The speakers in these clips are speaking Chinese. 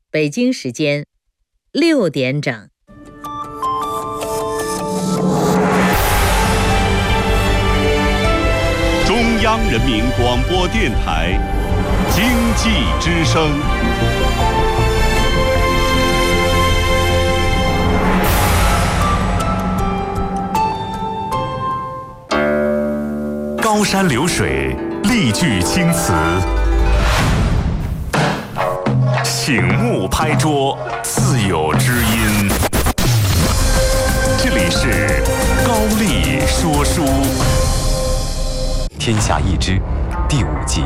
北京时间6点整。 中央人民广播电台经济之声。高山流水，丽句青词，醒目拍桌，自有知音。这里是高丽说书。 天下一知第5集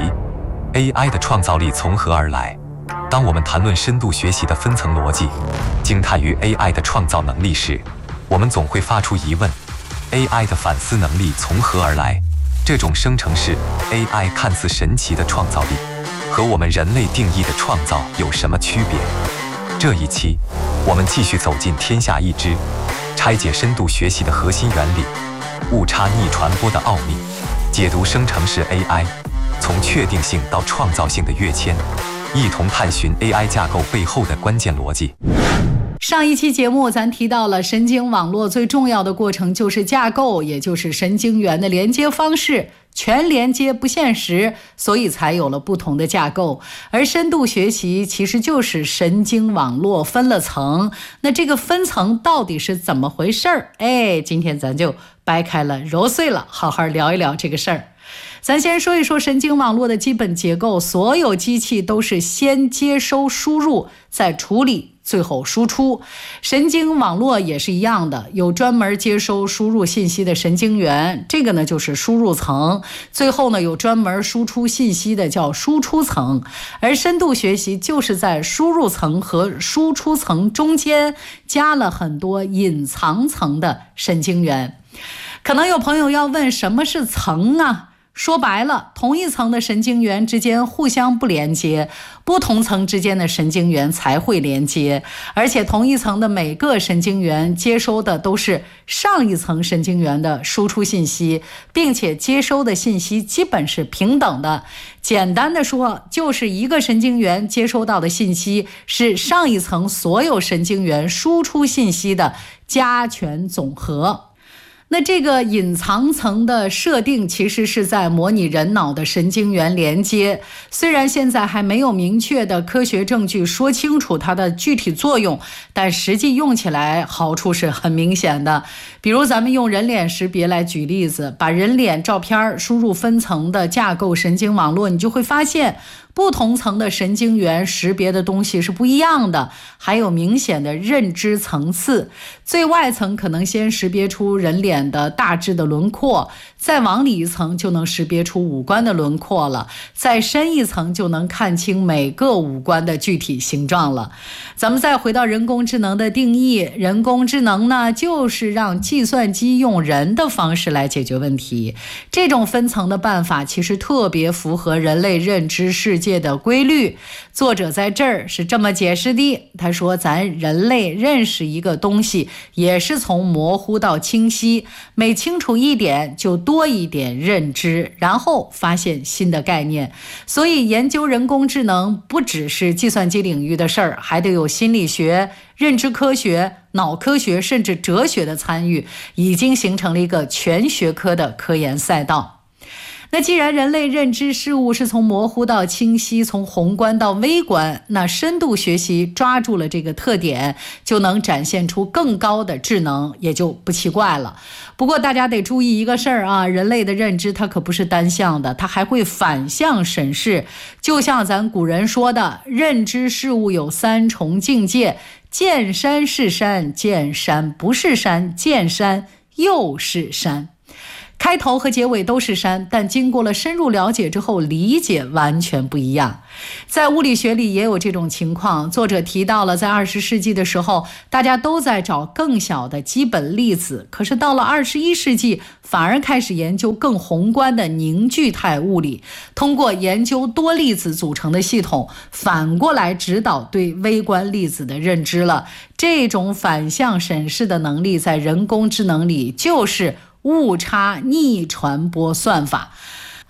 AI 的创造力从何而来？当我们谈论深度学习的分层逻辑，惊叹于 AI 的创造能力时，我们总会发出疑问： AI 的反思能力从何而来？这种生成式 AI 看似神奇的创造力，和我们人类定义的创造有什么区别？这一期，我们继续走进天下一知，拆解深度学习的核心原理，误差逆传播的奥秘，解读生成式 AI 从确定性到创造性的跃迁，一同探寻 AI 架构背后的关键逻辑。 上一期节目咱提到了神经网络最重要的过程就是架构，也就是神经元的连接方式，全连接不现实，所以才有了不同的架构。而深度学习其实就是神经网络分了层，那这个分层到底是怎么回事儿？今天咱就掰开了揉碎了，好好聊一聊这个事儿。咱先说一说神经网络的基本结构，所有机器都是先接收输入，再处理，最后输出。神经网络也是一样的，有专门接收输入信息的神经元，这个呢就是输入层，最后呢有专门输出信息的叫输出层。而深度学习就是在输入层和输出层中间加了很多隐藏层的神经元。可能有朋友要问，什么是层啊？说白了，同一层的神经元之间互相不连接，不同层之间的神经元才会连接。而且同一层的每个神经元接收的都是上一层神经元的输出信息，并且接收的信息基本是平等的。简单的说，就是一个神经元接收到的信息是上一层所有神经元输出信息的加权总和。那这个隐藏层的设定其实是在模拟人脑的神经元连接，虽然现在还没有明确的科学证据说清楚它的具体作用，但实际用起来好处是很明显的。比如咱们用人脸识别来举例子，把人脸照片输入分层的架构神经网络，你就会发现不同层的神经元识别的东西是不一样的，还有明显的认知层次。最外层可能先识别出人脸的大致的轮廓，再往里一层就能识别出五官的轮廓了，再深一层就能看清每个五官的具体形状了。咱们再回到人工智能的定义，人工智能呢，就是让计算机用人的方式来解决问题。这种分层的办法其实特别符合人类认知世界的规律。作者在这儿是这么解释的，他说咱人类认识一个东西也是从模糊到清晰，每清楚一点就多一点认知，然后发现新的概念。所以研究人工智能不只是计算机领域的事儿，还得有心理学、认知科学、脑科学甚至哲学的参与，已经形成了一个全学科的科研赛道。那既然人类认知事物是从模糊到清晰，从宏观到微观，那深度学习抓住了这个特点，就能展现出更高的智能，也就不奇怪了。不过大家得注意一个事儿啊，人类的认知它可不是单向的，它还会反向审视。就像咱古人说的，认知事物有3重境界，见山是山，见山不是山，见山又是山。开头和结尾都是山，但经过了深入了解之后，理解完全不一样。在物理学里也有这种情况，作者提到了在20世纪的时候，大家都在找更小的基本粒子，可是到了21世纪，反而开始研究更宏观的凝聚态物理，通过研究多粒子组成的系统，反过来指导对微观粒子的认知了。这种反向审视的能力在人工智能里就是误差逆传播算法。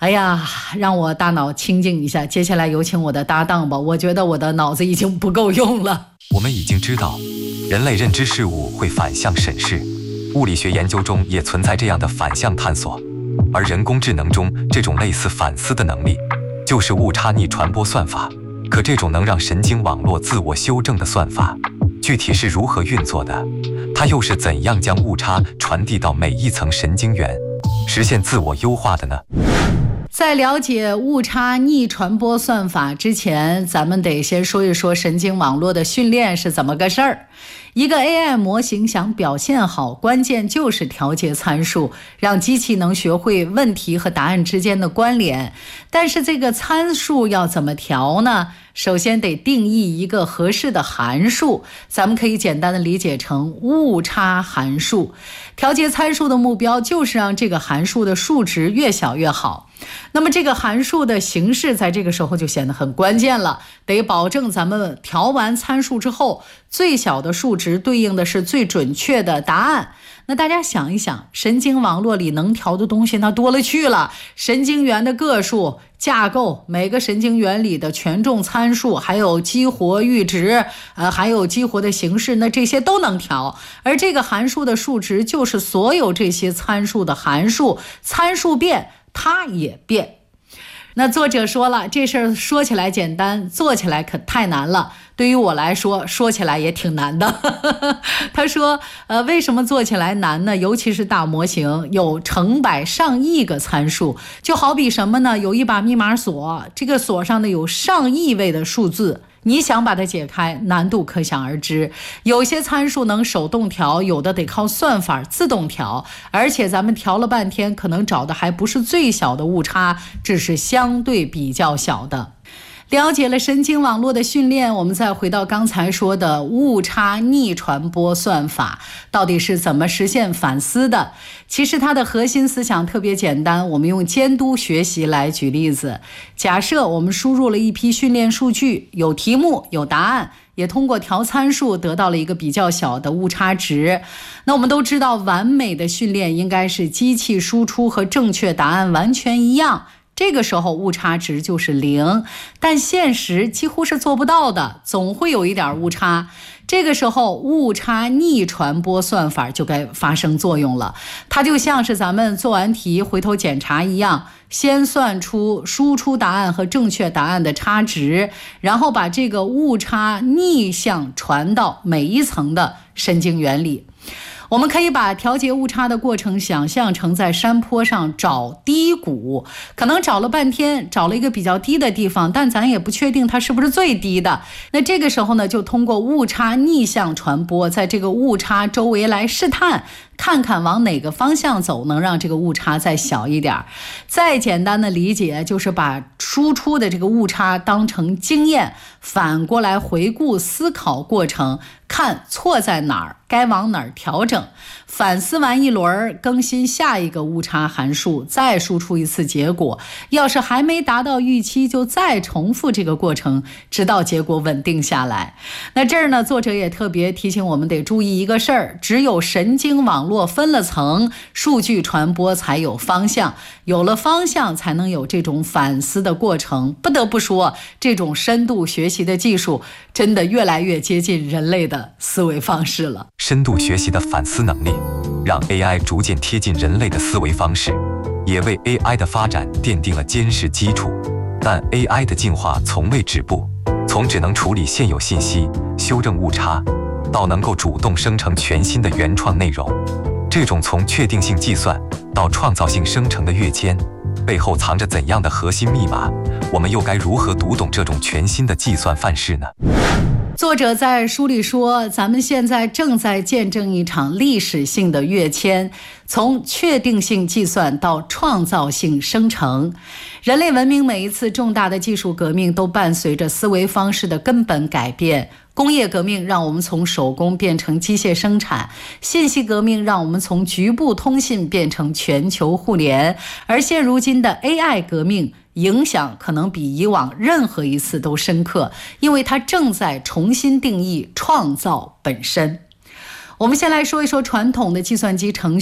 哎呀，让我大脑清静一下。接下来有请我的搭档吧，我觉得我的脑子已经不够用了。 我们已经知道，人类认知事物会反向审视，物理学研究中也存在这样的反向探索，而人工智能中这种类似反思的能力，就是误差逆传播算法。可这种能让神经网络自我修正的算法，具体是如何运作的？它又是怎样将误差传递到每一层神经元，实现自我优化的呢？ 在了解误差逆传播算法之前，咱们得先说一说神经网络的训练是怎么个事儿。一个 AI 模型想表现好，关键就是调节参数，让机器能学会问题和答案之间的关联。但是这个参数要怎么调呢？首先得定义一个合适的函数，咱们可以简单的理解成误差函数。调节参数的目标就是让这个函数的数值越小越好。那么这个函数的形式在这个时候就显得很关键了，得保证咱们调完参数之后，最小的数值对应的是最准确的答案。那大家想一想，神经网络里能调的东西那多了去了，神经元的个数、架构，每个神经元里的权重参数，还有激活阈值，还有激活的形式，那这些都能调。而这个函数的数值就是所有这些参数的函数，参数变，它也变。那作者说了，这事儿说起来简单，做起来可太难了。对于我来说，说起来也挺难的。他说，为什么做起来难呢？尤其是大模型，有成百上亿个参数，就好比什么呢？有一把密码锁，这个锁上呢有上亿位的数字。你想把它解开，难度可想而知。有些参数能手动调，有的得靠算法自动调，而且咱们调了半天，可能找的还不是最小的误差，只是相对比较小的。了解了神经网络的训练，我们再回到刚才说的误差逆传播算法，到底是怎么实现反思的？其实它的核心思想特别简单，我们用监督学习来举例子。假设我们输入了一批训练数据，有题目，有答案，也通过调参数得到了一个比较小的误差值。那我们都知道，完美的训练应该是机器输出和正确答案完全一样，这个时候误差值就是0，但现实几乎是做不到的，总会有一点误差。这个时候误差逆传播算法就该发生作用了，它就像是咱们做完题回头检查一样，先算出输出答案和正确答案的差值，然后把这个误差逆向传到每一层的神经元里。我们可以把调节误差的过程想象成在山坡上找低谷，可能找了半天，找了一个比较低的地方，但咱也不确定它是不是最低的。那这个时候呢，就通过误差逆向传播，在这个误差周围来试探，看看往哪个方向走，能让这个误差再小一点。再简单的理解，就是把输出的这个误差当成经验，反过来回顾思考过程，看错在哪儿，该往哪儿调整。反思完一轮，更新下一个误差函数，再输出一次结果。要是还没达到预期，就再重复这个过程，直到结果稳定下来。那这儿呢，作者也特别提醒我们得注意一个事儿，只有神经网络分了层，数据传播才有方向，有了方向才能有这种反思的过程。不得不说，这种深度学习的技术真的越来越接近人类的思维方式了。 深度学习的反思能力，让 AI 逐渐贴近人类的思维方式，也为 AI 的发展奠定了坚实基础。但 AI 的进化从未止步，从只能处理现有信息、修正误差，到能够主动生成全新的原创内容，这种从确定性计算到创造性生成的跃迁，背后藏着怎样的核心密码？我们又该如何读懂这种全新的计算范式呢？ 作者在书里说，咱们现在正在见证一场历史性的跃迁，从确定性计算到创造性生成。人类文明每一次重大的技术革命都伴随着思维方式的根本改变。工业革命让我们从手工变成机械生产，信息革命让我们从局部通信变成全球互联，而现如今的 AI 革命影响可能比以往任何一次都深刻，因为它正在重新定义创造本身。我们先来说一说传统的计算机程序，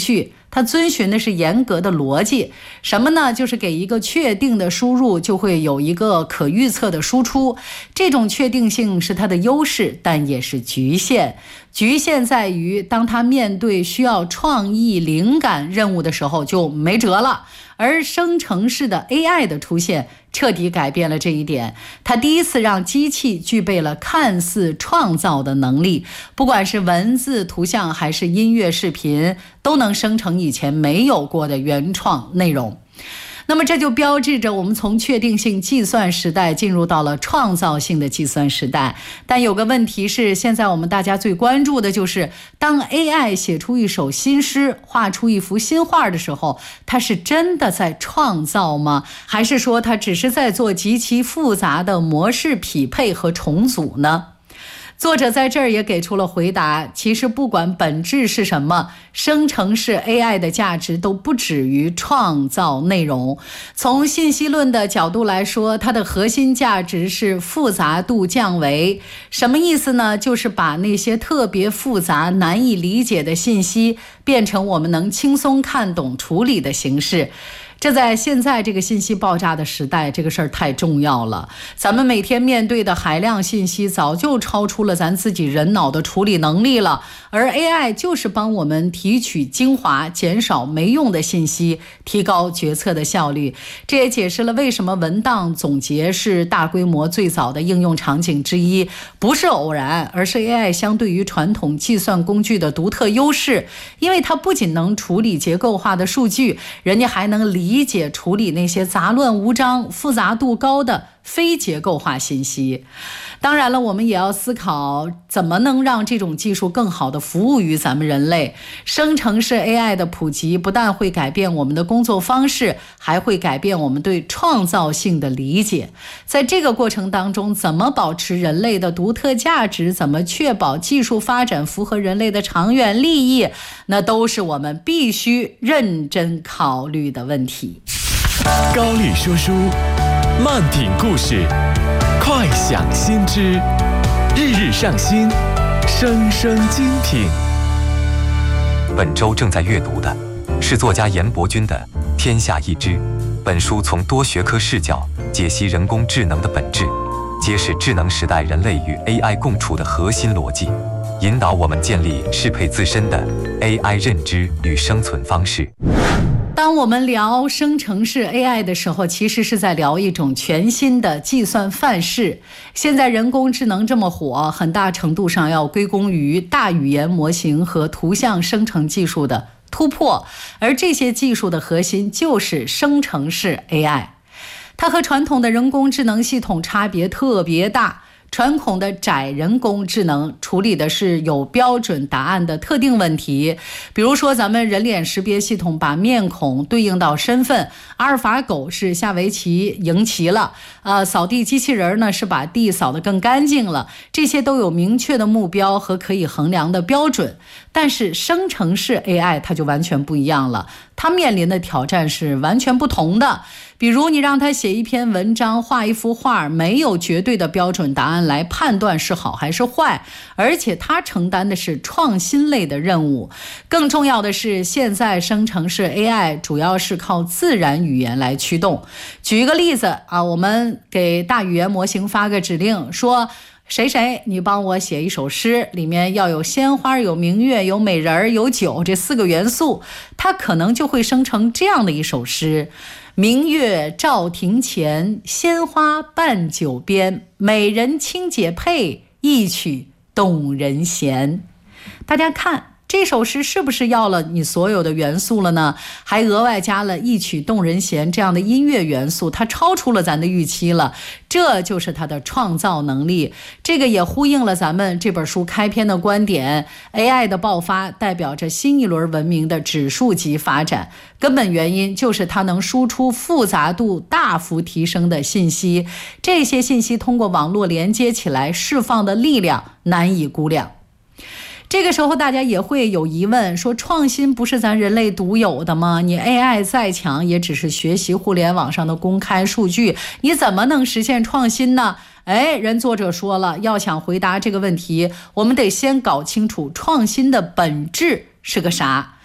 它遵循的是严格的逻辑。什么呢？就是给一个确定的输入，就会有一个可预测的输出。这种确定性是它的优势，但也是局限。局限在于，当它面对需要创意、灵感任务的时候就没辙了。而生成式的 AI 的出现彻底改变了这一点，它第一次让机器具备了看似创造的能力，不管是文字、图像还是音乐、视频，都能生成以前没有过的原创内容。那么这就标志着我们从确定性计算时代进入到了创造性的计算时代。但有个问题是，现在我们大家最关注的就是，当 AI 写出一首新诗，画出一幅新画的时候，它是真的在创造吗？还是说它只是在做极其复杂的模式匹配和重组呢？作者在这儿也给出了回答，其实不管本质是什么，生成式 AI 的价值都不止于创造内容。从信息论的角度来说，它的核心价值是复杂度降维。什么意思呢？就是把那些特别复杂、难以理解的信息变成我们能轻松看懂、处理的形式。这在现在这个信息爆炸的时代，这个事儿太重要了。咱们每天面对的海量信息早就超出了咱自己人脑的处理能力了，而 AI 就是帮我们提取精华，减少没用的信息，提高决策的效率。这也解释了为什么文档总结是大规模最早的应用场景之一，不是偶然，而是 AI 相对于传统计算工具的独特优势。因为它不仅能处理结构化的数据，人家还能理解处理那些杂乱无章、复杂度高的非结构化信息。当然了，我们也要思考怎么能让这种技术更好地服务于咱们人类。生成式 AI 的普及不但会改变我们的工作方式，还会改变我们对创造性的理解。在这个过程当中，怎么保持人类的独特价值，怎么确保技术发展符合人类的长远利益，那都是我们必须认真考虑的问题。 高丽说书，慢品故事，快享新知，日日上新，声声精品。 本周正在阅读的是作家严伯钧的《天下一知》。本书从多学科视角解析人工智能的本质，揭示智能时代人类与 AI 共处的核心逻辑，引导我们建立适配自身的 AI 认知与生存方式。 当我们聊生成式 AI 的时候，其实是在聊一种全新的计算范式。现在人工智能这么火，很大程度上要归功于大语言模型和图像生成技术的突破，而这些技术的核心就是生成式 AI。它和传统的人工智能系统差别特别大。传统的窄人工智能处理的是有标准答案的特定问题，比如说咱们人脸识别系统把面孔对应到身份，阿尔法狗是下围棋赢棋了，扫地机器人呢是把地扫得更干净了，这些都有明确的目标和可以衡量的标准。但是生成式 AI 它就完全不一样了，它面临的挑战是完全不同的。比如你让它写一篇文章，画一幅画，没有绝对的标准答案来判断是好还是坏，而且它承担的是创新类的任务。更重要的是，现在生成式 AI 主要是靠自然语言来驱动。举一个例子我们给大语言模型发个指令，说谁谁你帮我写一首诗，里面要有鲜花、有明月、有美人、有酒，这4个元素，它可能就会生成这样的一首诗：明月照庭前，鲜花伴酒边，美人轻解佩，一曲动人弦。大家看这首诗是不是要了你所有的元素了呢？还额外加了一曲动人弦这样的音乐元素，它超出了咱的预期了。这就是它的创造能力。这个也呼应了咱们这本书开篇的观点， AI 的爆发代表着新一轮文明的指数级发展，根本原因就是它能输出复杂度大幅提升的信息，这些信息通过网络连接起来，释放的力量难以估量。这个时候大家也会有疑问，说创新不是咱人类独有的吗？你 AI 再强也只是学习互联网上的公开数据，你怎么能实现创新呢？人作者说了，要想回答这个问题，我们得先搞清楚创新的本质是个啥。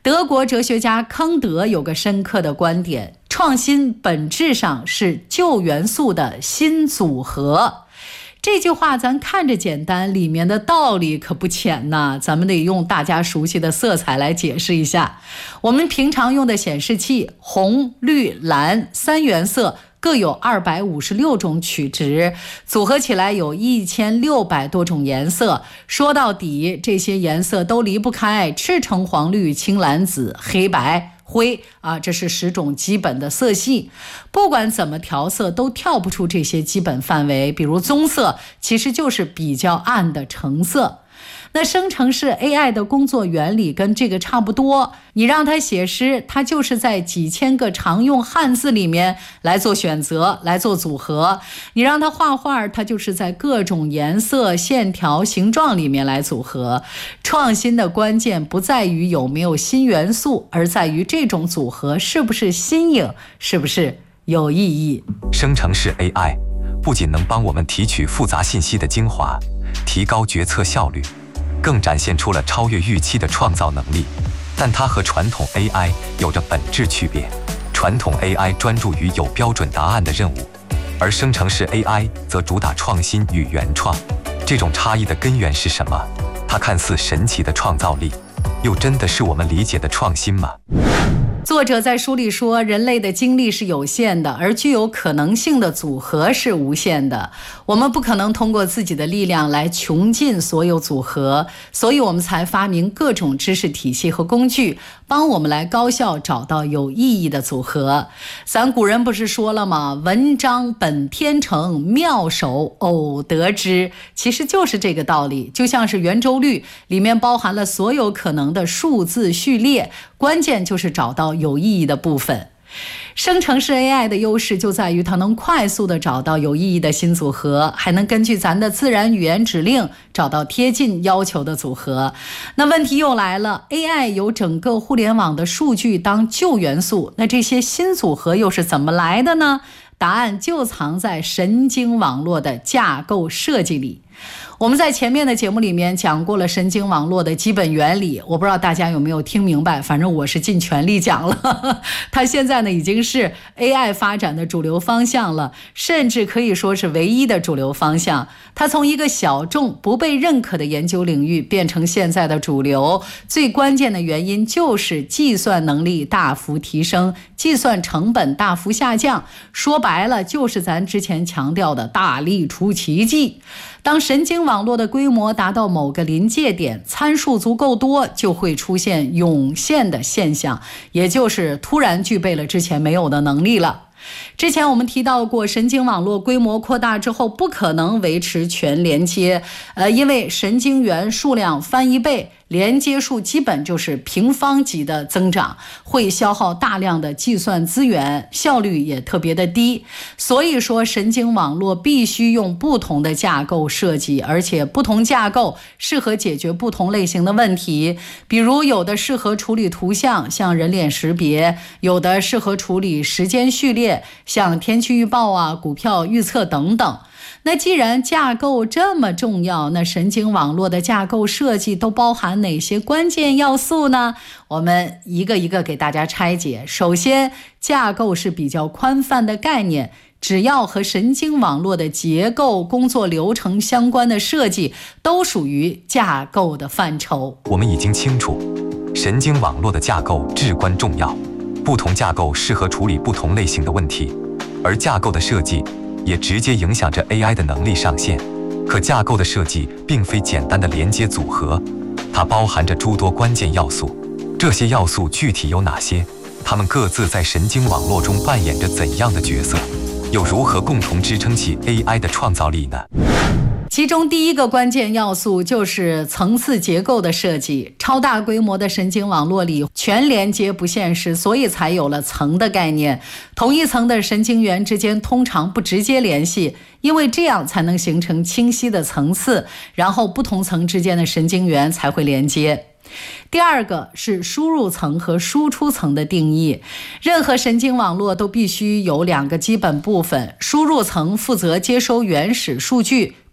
德国哲学家康德有个深刻的观点，创新本质上是旧元素的新组合。这句话咱看着简单，里面的道理可不浅呐，咱们得用大家熟悉的色彩来解释一下。我们平常用的显示器，红、绿、蓝3原色各有256种取值，组合起来有1600多种颜色。说到底，这些颜色都离不开赤橙黄绿青蓝紫黑白灰啊，这是10种基本的色系。不管怎么调色，都跳不出这些基本范围。比如棕色，其实就是比较暗的橙色。那生成式 AI 的工作原理跟这个差不多，你让它写诗，它就是在几千个常用汉字里面来做选择，来做组合；你让它画画，它就是在各种颜色、线条、形状里面来组合。创新的关键不在于有没有新元素，而在于这种组合是不是新颖，是不是有意义。 生成式 AI 不仅能帮我们提取复杂信息的精华，提高决策效率，更展现出了超越预期的创造能力，但它和传统 AI 有着本质区别。传统 AI 专注于有标准答案的任务，而生成式 AI 则主打创新与原创。这种差异的根源是什么？它看似神奇的创造力，又真的是我们理解的创新吗？ 作者在书里说，人类的精力是有限的，而具有可能性的组合是无限的。我们不可能通过自己的力量来穷尽所有组合，所以我们才发明各种知识体系和工具，帮我们来高效找到有意义的组合。咱古人不是说了吗？文章本天成，妙手偶得之。其实就是这个道理，就像是圆周率里面包含了所有可能的数字序列，关键就是找到有意义的部分。生成式 AI 的优势就在于它能快速地找到有意义的新组合，还能根据咱的自然语言指令找到贴近要求的组合。那问题又来了， AI 有整个互联网的数据当旧元素，那这些新组合又是怎么来的呢？答案就藏在神经网络的架构设计里。我们在前面的节目里面讲过了神经网络的基本原理，我不知道大家有没有听明白，反正我是尽全力讲了。它现在呢已经是 AI 发展的主流方向了，甚至可以说是唯一的主流方向。它从一个小众不被认可的研究领域变成现在的主流，最关键的原因就是计算能力大幅提升，计算成本大幅下降。说白了就是咱之前强调的大力出奇迹。当神经网络的规模达到某个临界点，参数足够多，就会出现涌现的现象，也就是突然具备了之前没有的能力了。之前我们提到过，神经网络规模扩大之后不可能维持全连接，因为神经元数量翻1倍，连接数基本就是平方级的增长，会消耗大量的计算资源，效率也特别的低。所以说神经网络必须用不同的架构设计，而且不同架构适合解决不同类型的问题。比如有的适合处理图像，像人脸识别；有的适合处理时间序列，像天气预报啊、股票预测等等。那既然架构这么重要，那神经网络的架构设计都包含哪些关键要素呢？我们一个一个给大家拆解。首先，架构是比较宽泛的概念，只要和神经网络的结构、工作流程相关的设计，都属于架构的范畴。 我们已经清楚，神经网络的架构至关重要，不同架构适合处理不同类型的问题，而架构的设计也直接影响着 AI 的能力上限。可架构的设计并非简单的连接组合，它包含着诸多关键要素。这些要素具体有哪些？它们各自在神经网络中扮演着怎样的角色？又如何共同支撑起 AI 的创造力呢？ 其中第一个关键要素就是层次结构的设计。超大规模的神经网络里全连接不现实，所以才有了层的概念。同一层的神经元之间通常不直接联系，因为这样才能形成清晰的层次，然后不同层之间的神经元才会连接。第二个是输入层和输出层的定义。任何神经网络都必须有2个基本部分，输入层负责接收原始数据，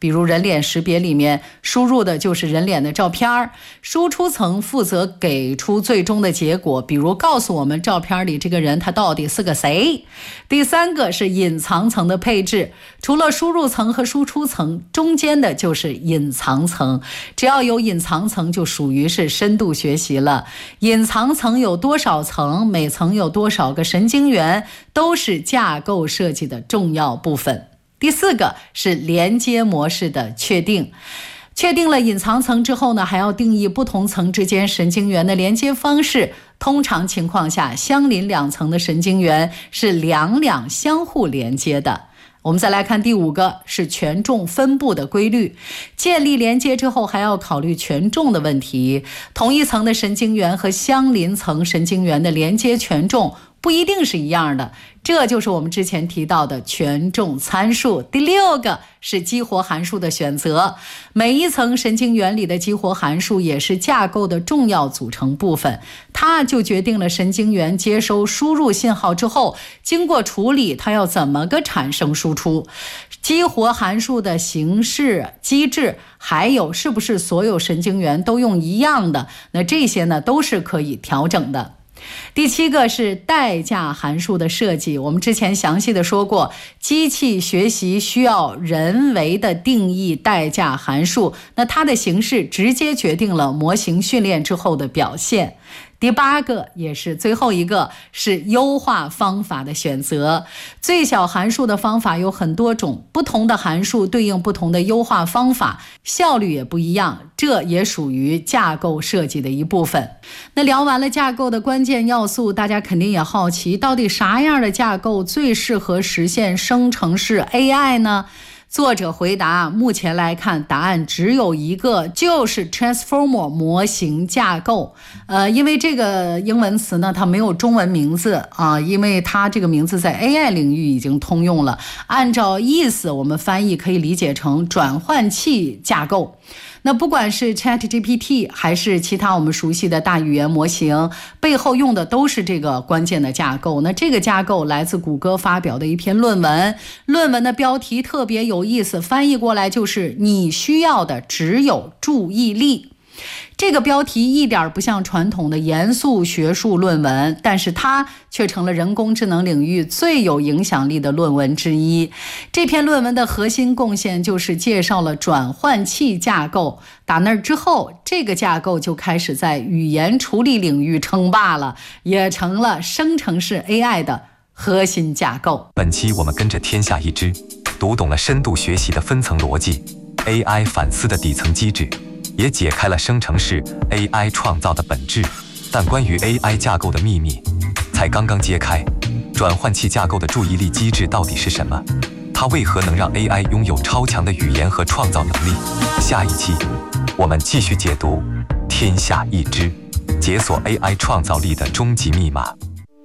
比如人脸识别里面输入的就是人脸的照片，输出层负责给出最终的结果，比如告诉我们照片里这个人他到底是个谁。第三个是隐藏层的配置，除了输入层和输出层，中间的就是隐藏层。只要有隐藏层就属于是深度学习了。隐藏层有多少层，每层有多少个神经元，都是架构设计的重要部分。第四个是连接模式的确定。确定了隐藏层之后呢，还要定义不同层之间神经元的连接方式。通常情况下，相邻两层的神经元是两相互连接的。我们再来看第五个，是权重分布的规律。建立连接之后，还要考虑权重的问题。同一层的神经元和相邻层神经元的连接权重不一定是一样的，这就是我们之前提到的权重参数。第六个是激活函数的选择。每一层神经元里的激活函数也是架构的重要组成部分，它就决定了神经元接收输入信号之后，经过处理，它要怎么个产生输出。激活函数的形式、机制，还有是不是所有神经元都用一样的，那这些呢都是可以调整的。第七个是代价函数的设计。我们之前详细的说过，机器学习需要人为的定义代价函数，那它的形式直接决定了模型训练之后的表现。第八个也是最后一个是优化方法的选择。最小函数的方法有很多种，不同的函数对应不同的优化方法，效率也不一样，这也属于架构设计的一部分。那聊完了架构的关键要素，大家肯定也好奇，到底啥样的架构最适合实现生成式 AI 呢？作者回答，目前来看答案只有一个，就是 Transformer 模型架构。因为这个英文词呢，它没有中文名字啊，因为它这个名字在 AI 领域已经通用了。按照意思，我们翻译可以理解成转换器架构。那不管是 ChatGPT 还是其他我们熟悉的大语言模型，背后用的都是这个关键的架构。那这个架构来自谷歌发表的一篇论文，论文的标题特别有意思，翻译过来就是你需要的只有注意力。这个标题一点不像传统的严肃学术论文，但是它却成了人工智能领域最有影响力的论文之一。这篇论文的核心贡献就是介绍了转换器架构，打那之后，这个架构就开始在语言处理领域称霸了，也成了生成式 AI 的核心架构。 本期我们跟着天下一知，读懂了深度学习的分层逻辑， AI 反思的底层机制，也解开了生成式 AI 创造的本质。但关于 AI 架构的秘密才刚刚揭开。转换器架构的注意力机制到底是什么？它为何能让 AI 拥有超强的语言和创造能力？下一期我们继续解读天下一知，解锁 AI 创造力的终极密码。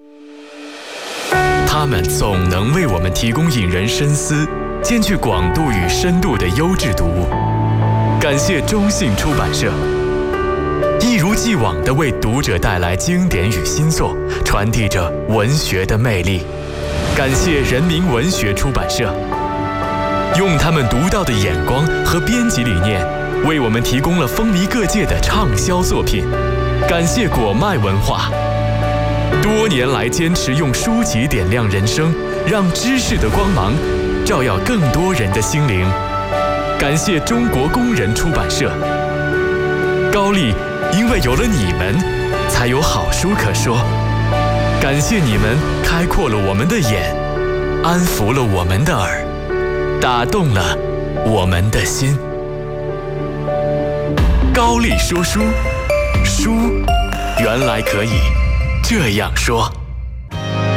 他们总能为我们提供引人深思、兼具广度与深度的优质读物。感谢中信出版社，一如既往地为读者带来经典与新作，传递着文学的魅力。感谢人民文学出版社，用他们独到的眼光和编辑理念，为我们提供了风靡各界的畅销作品。感谢果麦文化，多年来坚持用书籍点亮人生，让知识的光芒照耀更多人的心灵。感谢中国工人出版社，高丽，因为有了你们，才有好书可说。感谢你们开阔了我们的眼，安抚了我们的耳，打动了我们的心。高丽说书，书原来可以这样说。